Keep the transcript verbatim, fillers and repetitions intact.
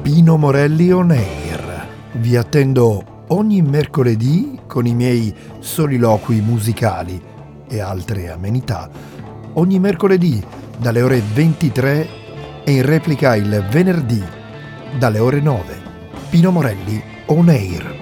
Pino Morelli On Air. Vi attendo ogni mercoledì con i miei soliloqui musicali e altre amenità. Ogni mercoledì dalle ore ventitré e in replica il venerdì dalle ore nove. Pino Morelli On Air.